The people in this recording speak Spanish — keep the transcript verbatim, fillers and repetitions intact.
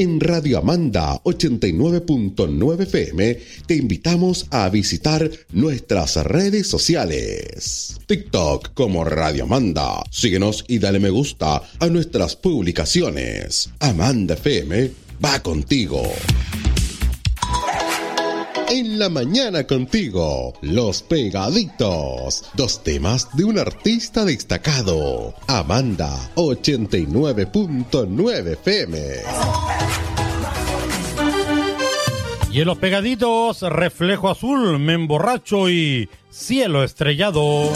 En Radio Amanda ochenta y nueve punto nueve F M te invitamos a visitar nuestras redes sociales. TikTok como Radio Amanda. Síguenos y dale me gusta a nuestras publicaciones. Amanda F M va contigo. En la mañana contigo, Los Pegaditos. Dos temas de un artista destacado. Amanda ochenta y nueve punto nueve F M. Y en Los Pegaditos, Reflejo Azul, Me Emborracho y Cielo Estrellado.